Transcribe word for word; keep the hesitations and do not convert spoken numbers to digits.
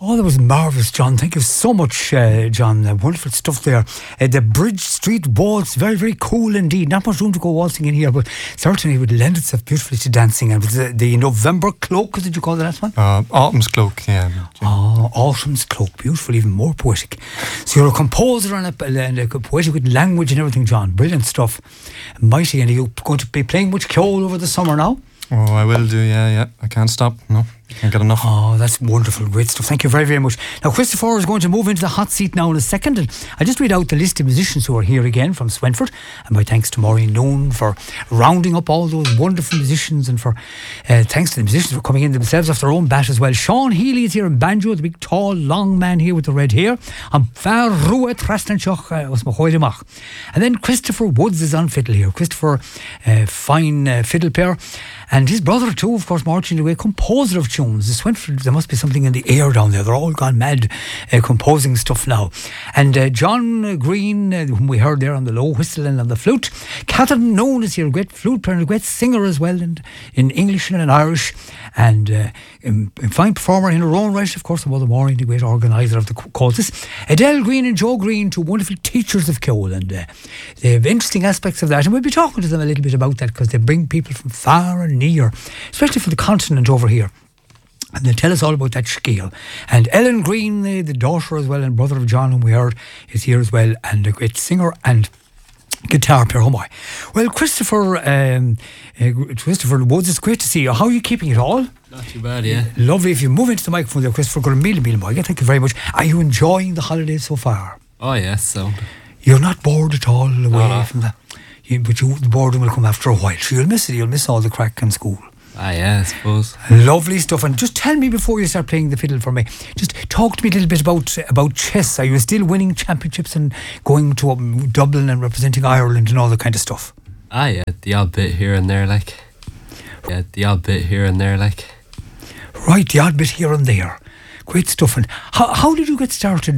Oh, that was marvellous, John. Thank you so much, uh, John. Uh, wonderful stuff there. Uh, the Bridge Street Waltz, very, very cool indeed. Not much room to go waltzing in here, but certainly would lend itself beautifully to dancing. And the, the November Cloak, did you call the last one? Uh, Autumn's Cloak, yeah. Oh, Autumn's Cloak. Beautiful, even more poetic. So you're a composer and a, and a poetic with language and everything, John. Brilliant stuff. Mighty. And are you going to be playing much Ceol over the summer now? Oh, I will do, yeah, yeah. I can't stop, no. Can't get enough. Oh, that's wonderful. Great stuff. Thank you very, very much. Now, Christopher is going to move into the hot seat now in a second. And I'll just read out the list of musicians who are here again from Swinford. And my thanks to Maureen Noon for rounding up all those wonderful musicians, and for uh, thanks to the musicians for coming in themselves off their own bat as well. Sean Healy is here in banjo, the big, tall, long man here with the red hair. And Far Rua Trasnanchach was Mahoidemach. And then Christopher Woods is on fiddle here. Christopher, uh, fine uh, fiddle player. And his brother too, of course, marching away, composer of tunes. The Swinford, there must be something in the air down there. They're all gone mad uh, composing stuff now. And uh, John Green, uh, whom we heard there on the low whistle and on the flute. Catherine Noon is here, a great flute player and a great singer as well, and in English and in Irish. And uh, a fine performer in her own right, of course, Mother Maureen, the great organiser of the courses. Adele Green and Joe Green, two wonderful teachers of Ceol, and uh, they have interesting aspects of that. And we'll be talking to them a little bit about that, because they bring people from far and near, especially from the continent over here. And they'll tell us all about that scale. And Ellen Green, the, the daughter as well, and brother of John, whom we heard, is here as well, and a great singer and guitar player. Oh my. Well, Christopher um, uh, Christopher Woods, it's great to see you. How are you keeping it all? Not too bad, yeah. Lovely. If you move into the microphone there, Christopher, got a meal, meal, boy. Thank you very much. Are you enjoying the holidays so far? Oh yes, so you're not bored at all away no, no. from that, you, but you, the boredom will come after a while, so you'll miss it. You'll miss all the crack in school. Ah yeah, I suppose. Lovely stuff. And just tell me, before you start playing the fiddle for me, just talk to me a little bit about about chess. Are you still winning championships and going to um, Dublin and representing Ireland and all that kind of stuff? Ah yeah, the odd bit here and there, like. Yeah, the odd bit here and there, like. Right, the odd bit here and there. Great stuff. And how, how did you get started